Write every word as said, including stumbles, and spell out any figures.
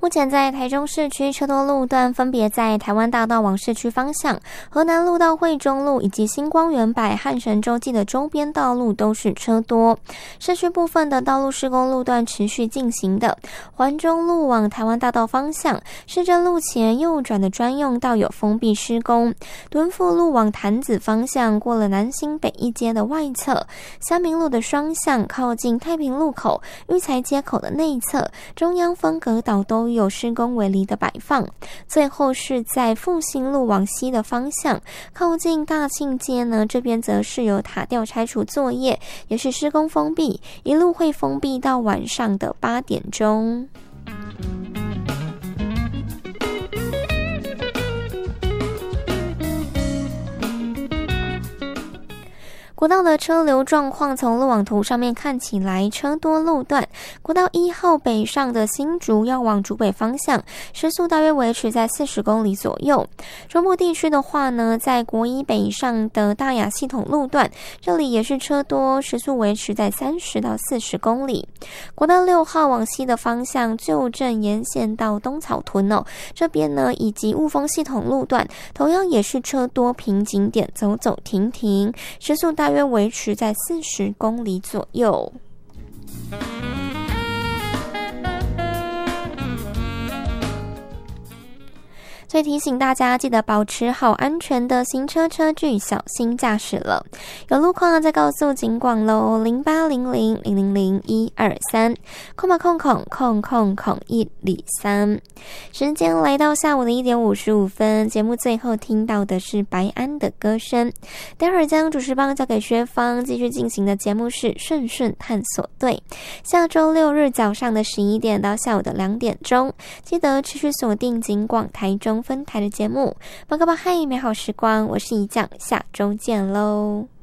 目前在台中市区车多路段分别在台湾大道往市区方向、河南路到惠中路以及新光园百汉神洲际的周边道路都是车多。市区部分的道路施工路段持续进行的，环中路往台湾大道方向，市政路前右转的专用道有封闭施工。敦富路往潭子方向，过了南新北一街的外侧，三民路的双向靠近太平路口、育才街口的内侧，中央分隔岛都有施工围篱的摆放。最后是在复兴路往西的方向，靠近大庆街呢，这边则是有塔吊拆除作业，也是施工封闭，一路会封闭到晚上的八点钟。国道的车流状况，从路网图上面看起来车多路段。国道一号北上的新竹要往竹北方向，时速大约维持在四十公里左右。中部地区的话呢，在国一北上的大雅系统路段，这里也是车多，时速维持在三十到四十公里。国道六号往西的方向，旧镇沿线到东草屯哦，这边呢以及雾峰系统路段，同样也是车多，瓶颈点走走停停，时速大约维持在四十公里左右。所以提醒大家记得保持好安全的行车车距，小心驾驶了。有路况再告诉警广喽，零八零零零零零一二三，空吧空空空空空一里三。时间来到下午的一点五十五分，节目最后听到的是白安的歌声。待会儿将主持棒交给薛芳，继续进行的节目是顺顺探索队。下周六日早上的十一点到下午的两点钟，记得持续锁定警广台中分台的节目，报告吧，嗨，美好时光，我是怡酱，下周见喽。